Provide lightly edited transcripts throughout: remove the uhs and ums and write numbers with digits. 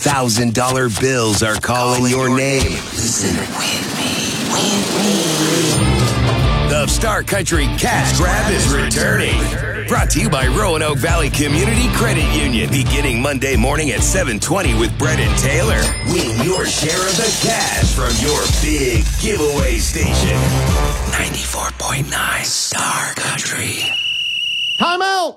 $1,000 bills are calling your name. Listen, win me. The Star Country Cash Grab is returning. Brought to you by Roanoke Valley Community Credit Union. Beginning Monday morning at 7:20 with Brendan Taylor. Win your share of the cash from your big giveaway station. 94.9 Star Country. Time out!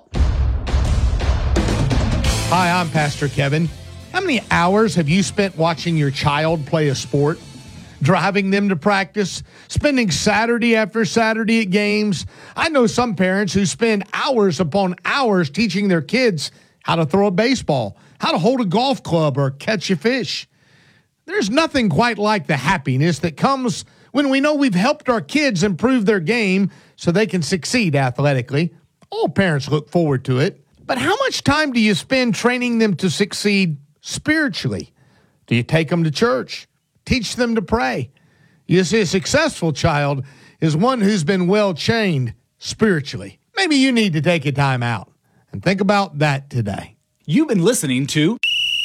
Hi, I'm Pastor Kevin. How many hours have you spent watching your child play a sport? Driving them to practice, spending Saturday after Saturday at games. I know some parents who spend hours upon hours teaching their kids how to throw a baseball, how to hold a golf club, or catch a fish. There's nothing quite like the happiness that comes when we know we've helped our kids improve their game so they can succeed athletically. All parents look forward to it. But how much time do you spend training them to succeed spiritually? Do you take them to church? Teach them to pray? You see, a successful child is one who's been well trained spiritually. Maybe you need to take a time out and think about that today. You've been listening to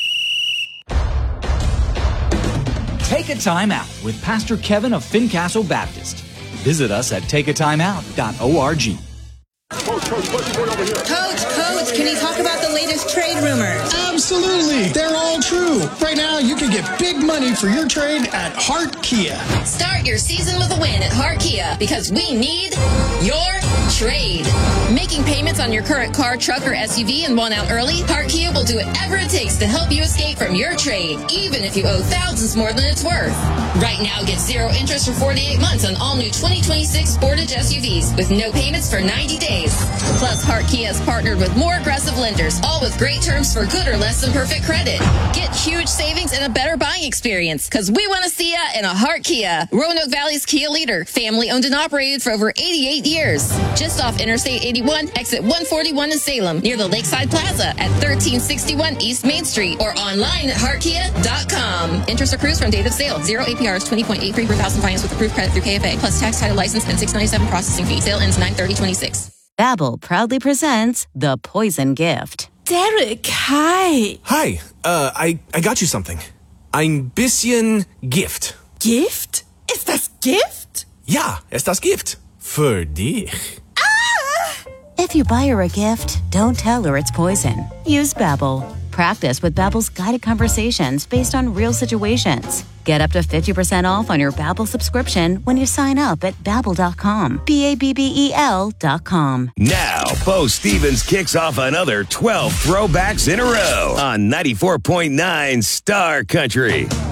Take a Time Out with Pastor Kevin of Fincastle Baptist. Visit us at takeatimeout.org. Coach, can you talk about the latest trade rumors? Absolutely. They're all true. Right now, you can get big money for your trade at Hart Kia. Start your season with a win at Hart Kia because we need your trade. Making payments on your current car, truck, or SUV and want out early? Hart Kia will do whatever it takes to help you escape from your trade, even if you owe thousands more than it's worth. Right now, get 0 interest for 48 months on all new 2026 Sportage SUVs with no payments for 90 days. Plus, Hart Kia has partnered with more aggressive lenders, all with great terms for good or less than perfect credit. Get huge savings and a better buying experience, because we want to see ya in a Hart Kia. Roanoke Valley's Kia leader, family owned and operated for over 88 years. Just off Interstate 81, exit 141 in Salem, near the Lakeside Plaza at 1361 East Main Street, or online at heartkia.com. Interest accrues from date of sale. 0 APRs, 20.83 per thousand finance with approved credit through KFA, plus tax, title, license, and $697 processing fee. Sale ends 9/30/26. Babbel proudly presents The Poison Gift. Derek, hi. Hi, I got you something. Ein bisschen Gift. Gift? Ist das Gift? Ja, ist das Gift. Für dich. If you buy her a gift, don't tell her it's poison. Use Babbel. Practice with Babbel's guided conversations based on real situations. Get up to 50% off on your Babbel subscription when you sign up at Babbel.com. Babbel.com. Now, Bo Stevens kicks off another 12 throwbacks in a row on 94.9 Star Country.